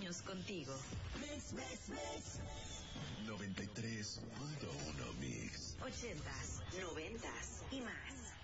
años contigo. Mix, mix, mix. 93.1 Mix. 80s, 90s y más.